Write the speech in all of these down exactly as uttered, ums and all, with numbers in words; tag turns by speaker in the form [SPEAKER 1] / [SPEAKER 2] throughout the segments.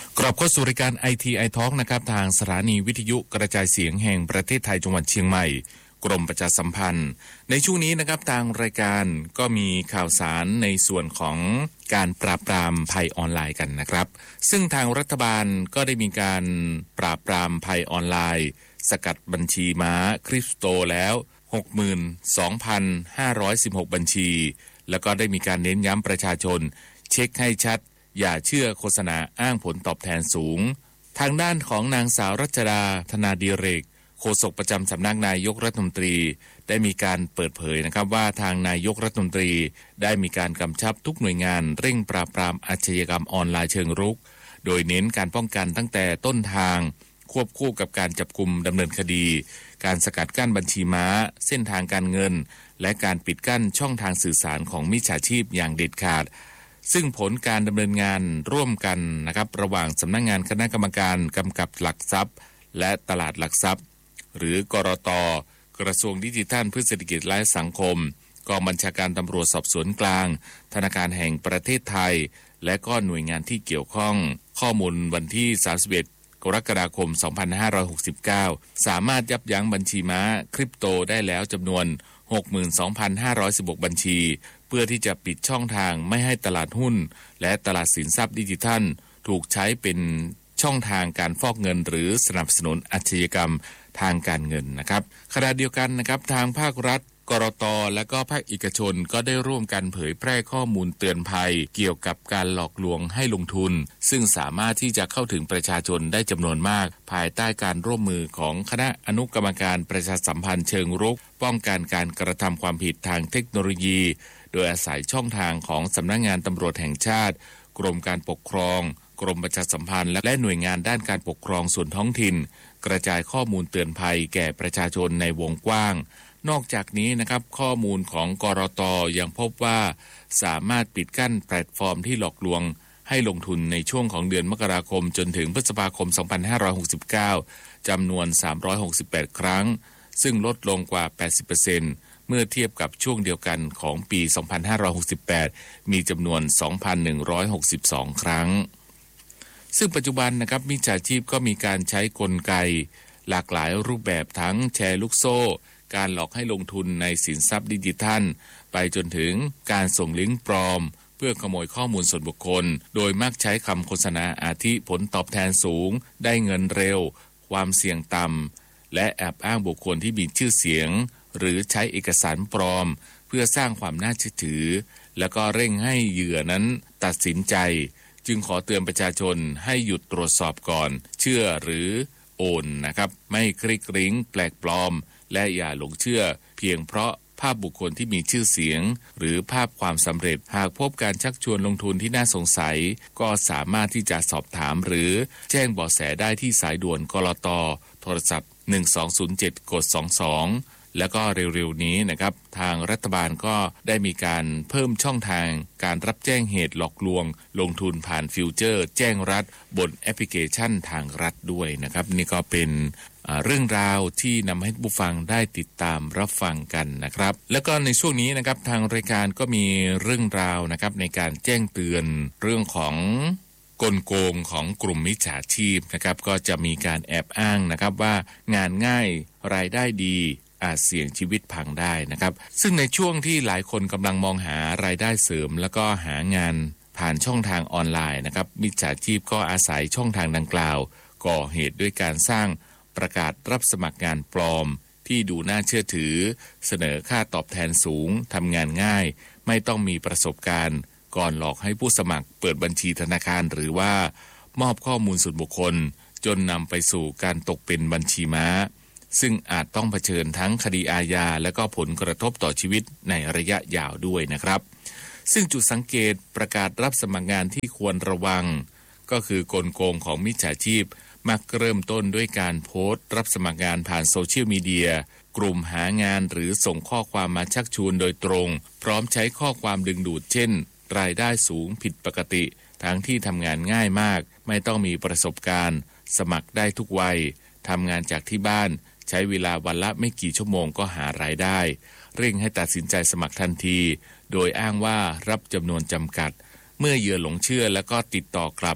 [SPEAKER 1] กลับเข้าสู่รายการ ไอ ที ไอ Talk นะครับทางสถานีวิทยุกระจายเสียงแห่งประเทศไทยจังหวัดเชียงใหม่กรมประชาสัมพันธ์ในช่วงนี้นะครับทางรายการก็มีข่าวสารในส่วนของการปราบปรามภัยออนไลน์กันนะครับซึ่งทางรัฐบาลก็ได้มีการปราบปรามภัยออนไลน์สกัดบัญชีม้าคริปโตแล้ว หกหมื่นสองพันห้าร้อยสิบหก บัญชีแล้วก็ได้มีการเน้นย้ำประชาชนเช็คให้ชัดอย่าเชื่อโฆษณาอ้างผลตอบแทนสูงทางด้านของนางสาวรัชดาธนาดิเรกโฆษกประจำสำนักนายกรัฐมนตรีได้มีการเปิดเผยนะครับว่าทางนายกรัฐมนตรีได้มีการกำชับทุกหน่วยงานเร่งปราบปรามอาชญากรรมออนไลน์เชิงรุกโดยเน้นการป้องกันตั้งแต่ต้นทางควบคู่กับการจับกุมดำเนินคดีการสกัดกั้นบัญชีม้าเส้นทางการเงินและการปิดกั้นช่องทางสื่อสารของมิจฉาชีพอย่างเด็ดขาดซึ่งผลการดำเนินงานร่วมกันนะครับระหว่างสำนักงานคณะกรรมการกำกับหลักทรัพย์และตลาดหลักทรัพย์หรือกรต.กระทรวงดิจิทัลเพื่อเศรษฐกิจและสังคมกองบัญชาการตำรวจสอบสวนกลางธนาคารแห่งประเทศไทยและก็หน่วยงานที่เกี่ยวข้องข้อมูลวันที่สามสิบเอ็ดกรกฎาคมสองพันห้าร้อยหกสิบเก้าสามารถยับยั้งบัญชีม้าคริปโตได้แล้วจำนวน หกหมื่นสองพันห้าร้อยสิบหก บัญชีเพื่อที่จะปิดช่องทางไม่ให้ตลาดหุ้นและตลาดสินทรัพย์ดิจิทัลถูกใช้เป็นช่องทางการฟอกเงินหรือสนับสนุนอาชญากรรมทางการเงินนะครับขณะเดียวกันนะครับทางภาครัฐกรต.และก็ภาคเอกชนก็ได้ร่วมกันเผยแพร่ข้อมูลเตือนภัยเกี่ยวกับการหลอกลวงให้ลงทุนซึ่งสามารถที่จะเข้าถึงประชาชนได้จำนวนมากภายใต้การร่วมมือของคณะอนุกรรมการประชาสัมพันธ์เชิงรุกป้องกันการกระทำความผิดทางเทคโนโลยีโดยอาศัยช่องทางของสำนักงานตำรวจแห่งชาติกรมการปกครองกรมประชาสัมพันธ์และหน่วยงานด้านการปกครองส่วนท้องถิ่นกระจายข้อมูลเตือนภัยแก่ประชาชนในวงกว้างนอกจากนี้นะครับข้อมูลของกรต.ยังพบว่าสามารถปิดกั้นแพลตฟอร์มที่หลอกลวงให้ลงทุนในช่วงของเดือนมกราคมจนถึงพฤษภาคมสองพันห้าร้อยหกสิบเก้าจำนวนสามร้อยหกสิบแปดครั้งซึ่งลดลงกว่า แปดสิบเปอร์เซ็นต์ เมื่อเทียบกับช่วงเดียวกันของปีสองพันห้าร้อยหกสิบแปดมีจำนวน สองพันหนึ่งร้อยหกสิบสอง ครั้งซึ่งปัจจุบันนะครับมิจฉาชีพก็มีการใช้กลไกหลากหลายรูปแบบทั้งแชร์ลูกโซ่การหลอกให้ลงทุนในสินทรัพย์ดิจิทัลไปจนถึงการส่งลิงก์ปลอมเพื่อขโมยข้อมูลส่วนบุคคลโดยมักใช้คำโฆษณาอาทิผลตอบแทนสูงได้เงินเร็วความเสี่ยงต่ำและแอบอ้างบุคคลที่มีชื่อเสียงหรือใช้เอกสารปลอมเพื่อสร้างความน่าเชื่อถือแล้วก็เร่งให้เหยื่อนั้นตัดสินใจจึงขอเตือนประชาชนให้หยุดตรวจสอบก่อนเชื่อหรือโอนนะครับไม่คลิกลิงก์แปลกปลอมและอย่าหลงเชื่อเพียงเพราะภาพบุคคลที่มีชื่อเสียงหรือภาพความสำเร็จหากพบการชักชวนลงทุนที่น่าสงสัยก็สามารถที่จะสอบถามหรือแจ้งเบาะแสได้ที่สายด่วนกลต.โทรศัพท์หนึ่งสองศูนย์เจ็ดกดสองสองแล้วก็เร็วๆนี้นะครับทางรัฐบาลก็ได้มีการเพิ่มช่องทางการรับแจ้งเหตุหลอกลวงลงทุนผ่านฟิวเจอร์แจ้งรัฐบนแอปพลิเคชันทางรัฐด้วยนะครับนี่ก็เป็นเรื่องราวที่นำให้ผู้ฟังได้ติดตามรับฟังกันนะครับแล้วก็ในช่วงนี้นะครับทางรายการก็มีเรื่องราวนะครับในการแจ้งเตือนเรื่องของกลโกงของกลุ่มมิจฉาชีพนะครับก็จะมีการแอบอ้างนะครับว่างานง่ายรายได้ดีอาจเสี่ยงชีวิตพังได้นะครับซึ่งในช่วงที่หลายคนกำลังมองหารายได้เสริมแล้วก็หางานผ่านช่องทางออนไลน์นะครับมิจฉาชีพก็อาศัยช่องทางดังกล่าวก่อเหตุด้วยการสร้างประกาศรับสมัครงานปลอมที่ดูน่าเชื่อถือเสนอค่าตอบแทนสูงทำงานง่ายไม่ต้องมีประสบการณ์ก่อนหลอกให้ผู้สมัครเปิดบัญชีธนาคารหรือว่ามอบข้อมูลส่วนบุคคลจนนำไปสู่การตกเป็นบัญชีม้าซึ่งอาจต้องเผชิญทั้งคดีอาญาและก็ผลกระทบต่อชีวิตในระยะยาวด้วยนะครับซึ่งจุดสังเกตประกาศรับสมัครงานที่ควรระวังก็คือกลโกงของมิจฉาชีพมักเริ่มต้นด้วยการโพสต์รับสมัครงานผ่านโซเชียลมีเดียกลุ่มหางานหรือส่งข้อความมาชักชวนโดยตรงพร้อมใช้ข้อความดึงดูดเช่นรายได้สูงผิดปกติทั้งที่ทำงานง่ายมากไม่ต้องมีประสบการณ์สมัครได้ทุกวัยทำงานจากที่บ้านใช้เวลาวันละไม่กี่ชั่วโมงก็หารายได้เร่งให้ตัดสินใจสมัครทันทีโดยอ้างว่ารับจำนวนจำกัดเมื่อเหยื่อหลงเชื่อแล้วก็ติดต่อกลับ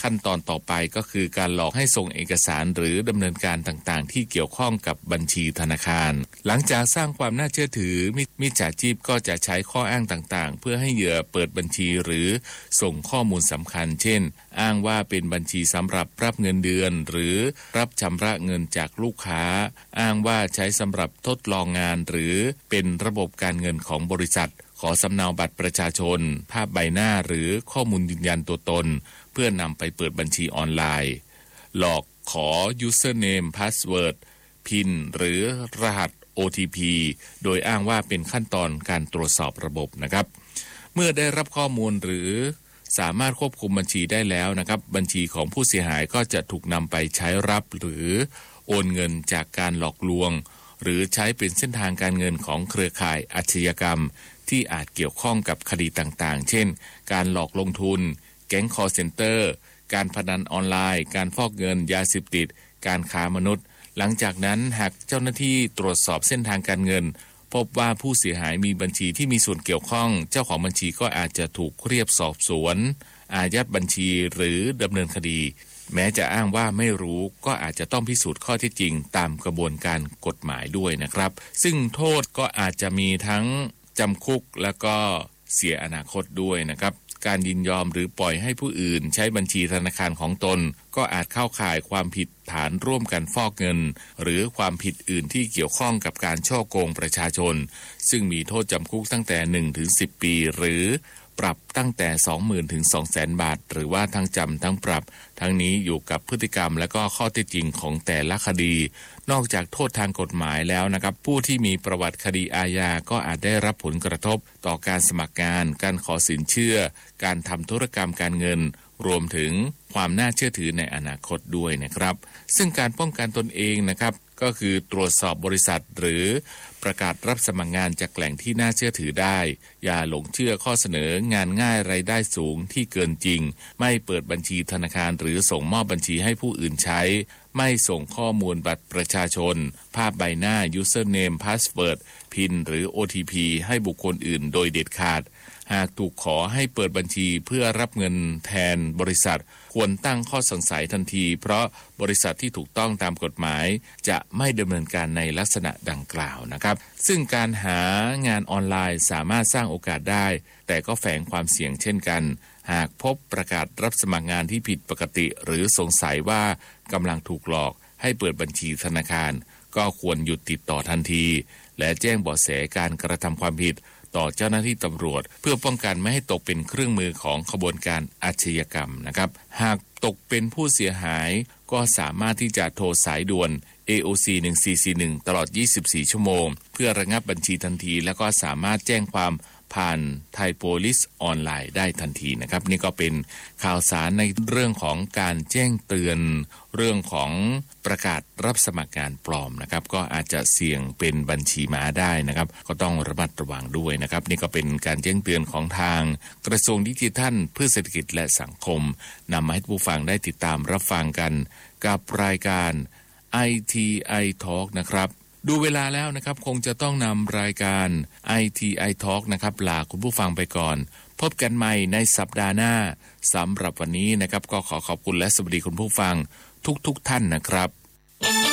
[SPEAKER 1] ขั้นตอนต่อไปก็คือการหลอกให้ส่งเอกสารหรือดำเนินการต่างๆที่เกี่ยวข้องกับบัญชีธนาคารหลังจากสร้างความน่าเชื่อถือมิจฉาชีพก็จะใช้ข้ออ้างต่างๆเพื่อให้เหยื่อเปิดบัญชีหรือส่งข้อมูลสำคัญเช่นอ้างว่าเป็นบัญชีสำหรับรับเงินเดือนหรือรับชำระเงินจากลูกค้าอ้างว่าใช้สำหรับทดลองงานหรือเป็นระบบการเงินของบริษัทขอสำเนาบัตรประชาชนภาพใบหน้าหรือข้อมูลยืนยันตัวตนเพื่อนำไปเปิดบัญชีออนไลน์หลอกขอ username password พินหรือรหัส โอ ที พี โดยอ้างว่าเป็นขั้นตอนการตรวจสอบระบบนะครับเมื่อได้รับข้อมูลหรือสามารถควบคุมบัญชีได้แล้วนะครับบัญชีของผู้เสียหายก็จะถูกนำไปใช้รับหรือโอนเงินจากการหลอกลวงหรือใช้เป็นเส้นทางการเงินของเครือข่ายอาชญากรรมที่อาจเกี่ยวข้องกับคดีต่างๆเช่นการหลอกลงทุนแก๊งคอลเซ็นเตอร์การพนันออนไลน์การฟอกเงินยาเสพติดการค้ามนุษย์หลังจากนั้นหากเจ้าหน้าที่ตรวจสอบเส้นทางการเงินพบว่าผู้เสียหายมีบัญชีที่มีส่วนเกี่ยวข้องเจ้าของบัญชีก็อาจจะถูกเรียกสอบสวนอายัดบัญชีหรือดำเนินคดีแม้จะอ้างว่าไม่รู้ก็อาจจะต้องพิสูจน์ข้อเท็จจริงตามกระบวนการกฎหมายด้วยนะครับซึ่งโทษก็อาจจะมีทั้งจำคุกแล้วก็เสียอนาคตด้วยนะครับการยินยอมหรือปล่อยให้ผู้อื่นใช้บัญชีธนาคารของตนก็อาจเข้าข่ายความผิดฐานร่วมกันฟอกเงินหรือความผิดอื่นที่เกี่ยวข้องกับการฉ้อโกงประชาชนซึ่งมีโทษจำคุกตั้งแต่ หนึ่งถึงสิบ ปีหรือปรับตั้งแต่ สองหมื่น ถึง สองแสน บาทหรือว่าทั้งจำทั้งปรับทั้งนี้อยู่กับพฤติกรรมและก็ข้อเท็จจริงของแต่ละคดีนอกจากโทษทางกฎหมายแล้วนะครับผู้ที่มีประวัติคดีอาญาก็อาจได้รับผลกระทบต่อการสมัครงานการขอสินเชื่อการทำธุรกรรมการเงินรวมถึงความน่าเชื่อถือในอนาคตด้วยนะครับซึ่งการป้องกันตนเองนะครับก็คือตรวจสอบบริษัทหรือประกาศรับสมัครงานจากแหล่งที่น่าเชื่อถือได้อย่าหลงเชื่อข้อเสนองานง่ายรายได้สูงที่เกินจริงไม่เปิดบัญชีธนาคารหรือส่งมอบบัญชีให้ผู้อื่นใช้ไม่ส่งข้อมูลบัตรประชาชนภาพใบหน้า username password พินหรือ โอ ที พี ให้บุคคลอื่นโดยเด็ดขาดหากถูกขอให้เปิดบัญชีเพื่อรับเงินแทนบริษัทควรตั้งข้อสงสัยทันทีเพราะบริษัทที่ถูกต้องตามกฎหมายจะไม่ดำเนินการในลักษณะดังกล่าวนะครับซึ่งการหางานออนไลน์สามารถสร้างโอกาสได้แต่ก็แฝงความเสี่ยงเช่นกันหากพบประกาศรับสมัครงานที่ผิดปกติหรือสงสัยว่ากำลังถูกหลอกให้เปิดบัญชีธนาคารก็ควรหยุดติดต่อทันทีและแจ้งเบาะแสการกระทำความผิดต่อเจ้าหน้าที่ตำรวจเพื่อป้องกันไม่ให้ตกเป็นเครื่องมือของขบวนการอาชญากรรมนะครับหากตกเป็นผู้เสียหายก็สามารถที่จะโทรสายด่วน เอ โอ ซี หนึ่งสี่สี่หนึ่ง ตลอดยี่สิบสี่ชั่วโมงเพื่อระงับบัญชีทันทีแล้วก็สามารถแจ้งความผ่านไทยโพลิสออนไลน์ได้ทันทีนะครับนี่ก็เป็นข่าวสารในเรื่องของการแจ้งเตือนเรื่องของประกาศรับสมัครงานปลอมนะครับก็อาจจะเสี่ยงเป็นบัญชีม้าได้นะครับก็ต้องระมัดระวังด้วยนะครับนี่ก็เป็นการแจ้งเตือนของทางกระทรวงดิจิทัลเพื่อเศรษฐกิจและสังคมนำมาให้ผู้ฟังได้ติดตามรับฟังกันกับรายการ ไอ ที ไอ Talk นะครับดูเวลาแล้วนะครับคงจะต้องนำรายการ ไอ ที ไอ Talk นะครับลาคุณผู้ฟังไปก่อนพบกันใหม่ในสัปดาห์หน้าสำหรับวันนี้นะครับก็ขอขอบคุณและสวัสดีคุณผู้ฟังทุกๆ ท่านนะครับ